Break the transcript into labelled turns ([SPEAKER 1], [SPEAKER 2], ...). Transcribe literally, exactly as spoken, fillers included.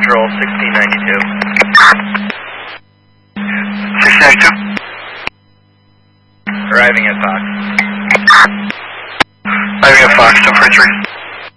[SPEAKER 1] Central, sixteen ninety-two.
[SPEAKER 2] sixteen ninety-two.
[SPEAKER 1] Arriving at Fox.
[SPEAKER 2] Arriving at Fox, ten forty-three.